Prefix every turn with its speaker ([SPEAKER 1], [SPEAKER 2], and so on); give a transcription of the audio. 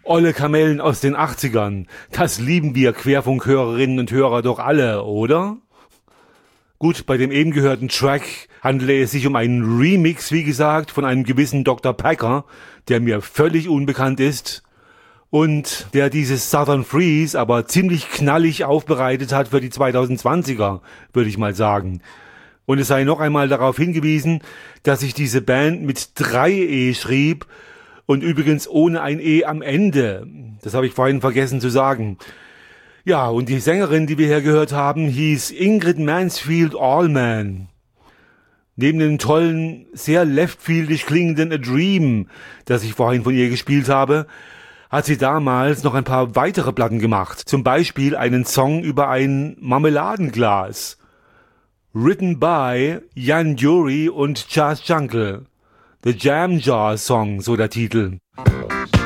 [SPEAKER 1] Olle Kamellen aus den 80ern. Das lieben wir Querfunkhörerinnen und Hörer doch alle, oder? Gut, bei dem eben gehörten Track handele es sich um einen Remix, wie gesagt, von einem gewissen Dr. Packer, der mir völlig unbekannt ist und der dieses Southern Freeze aber ziemlich knallig aufbereitet hat für die 2020er, würde ich mal sagen. Und es sei noch einmal darauf hingewiesen, dass ich diese Band mit 3 E schrieb und übrigens ohne ein E am Ende. Das habe ich vorhin vergessen zu sagen. Ja, und die Sängerin, die wir hier gehört haben, hieß Ingrid Mansfield Allman. Neben dem tollen, sehr leftfieldig klingenden A Dream, das ich vorhin von ihr gespielt habe, hat sie damals noch ein paar weitere Platten gemacht. Zum Beispiel einen Song über ein Marmeladenglas. Written by Jan Jury und Charles Jungle. The Jam Jar Song, so der Titel.